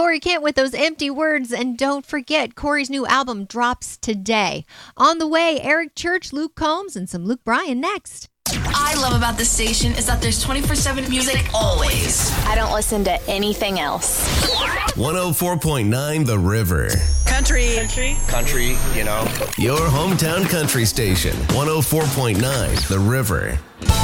Corey Kent with those empty words. And don't forget, Corey's new album drops today. On the way, Eric Church, Luke Combs, and some Luke Bryan next. I love about this station is that there's 24/7 music always. I don't listen to anything else. 104.9 The River. Country, Your hometown country station. 104.9 The River.